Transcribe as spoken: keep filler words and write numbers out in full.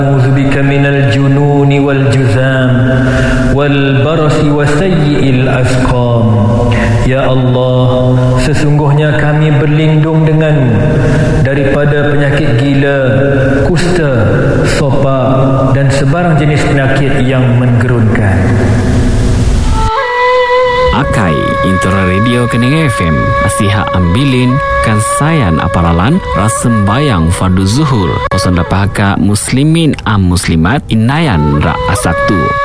أعوذ بك من الجنون والجذام والبرص وسيء الأسقام. Ya Allah, sesungguhnya kami berlindung denganmu daripada penyakit gila, kusta, sopak dan sebarang jenis penyakit yang menggerunkan. Akai Intera Radio Kening F M Nasihat ambilin kan sayan aparalan rasembayang fardu zuhur. Posanda pahaka muslimin am muslimat inayan ra asaktu.